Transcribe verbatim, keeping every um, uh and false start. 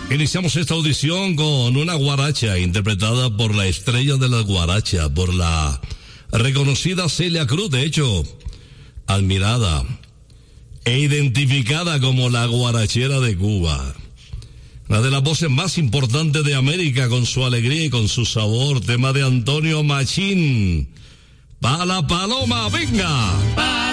Iniciamos esta audición con una guaracha interpretada por la estrella de la guaracha, por la reconocida Celia Cruz, de hecho, admirada e identificada como la guarachera de Cuba. Una de las voces más importantes de América, con su alegría y con su sabor. Tema de Antonio Machín. ¡Pa la paloma, venga!